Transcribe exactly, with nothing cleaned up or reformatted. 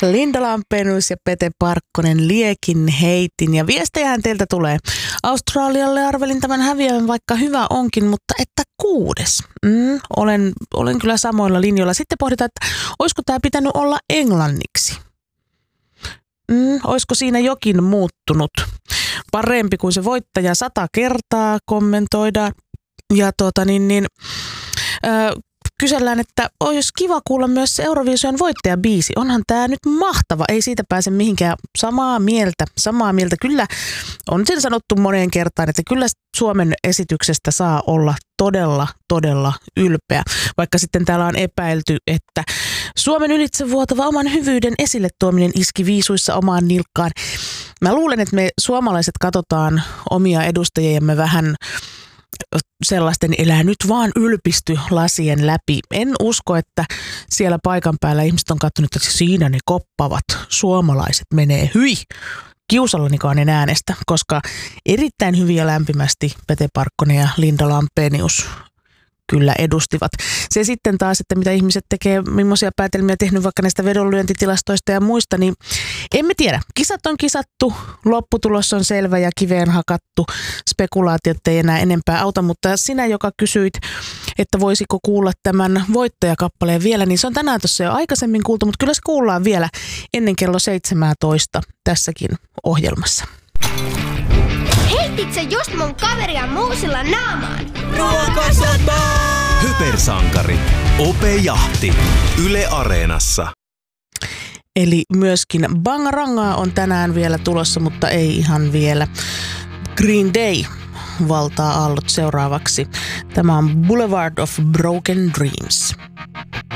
Linda Lampenius ja Pete Parkkonen liekin heitin. Ja viestejähän teiltä tulee. Australialle arvelin tämän häviävän, vaikka hyvä onkin, mutta että kuudes. Mm, olen, olen kyllä samoilla linjoilla. Sitten pohditaan, että olisiko tämä pitänyt olla englanniksi. Mm, olisiko siinä jokin muuttunut? Parempi kuin se voittaja sata kertaa kommentoidaan. Ja tuota niin, niin äh, kysellään, että olisi kiva kuulla myös se Eurovision voittajabiisi. Onhan tämä nyt mahtava. Ei siitä pääse mihinkään. Samaa mieltä. Samaa mieltä. Kyllä on sen sanottu moneen kertaan, että kyllä Suomen esityksestä saa olla todella, todella ylpeä. Vaikka sitten täällä on epäilty, että Suomen ylitsevuotava oman hyvyyden esille tuominen iski viisuissa omaan nilkkaan. Mä luulen, että me suomalaiset katsotaan omia edustajiemme vähän sellaisten elää nyt vaan ylpisty lasien läpi. En usko, että siellä paikan päällä ihmiset on katsonut, että siinä ne koppavat suomalaiset menee hyi. Kiusallanikaan en äänestä, koska erittäin hyvin ja lämpimästi Pete Parkkonen ja Linda Lampenius kyllä edustivat. Se sitten taas, että mitä ihmiset tekee, millaisia päätelmiä tehnyt vaikka näistä vedonlyöntitilastoista ja muista, niin emme tiedä. Kisat on kisattu, lopputulos on selvä ja kiveen hakattu. Spekulaatiot ei enää enempää auta, mutta sinä, joka kysyit, että voisiko kuulla tämän voittajakappaleen vielä, niin se on tänään tuossa jo aikaisemmin kuultu, mutta kyllä se kuullaan vielä ennen kello seitsemäntoista tässäkin ohjelmassa. Heitit sä just mun kaveria muusilla naamaan? Ruokasota! Hypersankari. Ope Jahti. Yle Areenassa. Eli myöskin Bangarangaa on tänään vielä tulossa, mutta ei ihan vielä. Green Day valtaa aallot seuraavaksi. Tämä on Boulevard of Broken Dreams.